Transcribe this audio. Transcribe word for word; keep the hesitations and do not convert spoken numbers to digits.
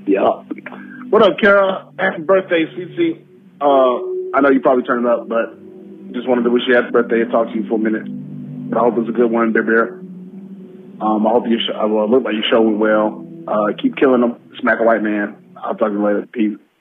Yeah. What up, Kara? Happy birthday, Cece. Uh, I know you probably turned it up, but just wanted to wish you happy birthday and talk to you for a minute. I hope it's a good one, Bear Bear. Um, I hope you sh- uh, well, look like your show went well. Uh, keep killing them. Smack a white man. I'll talk to you later. Peace.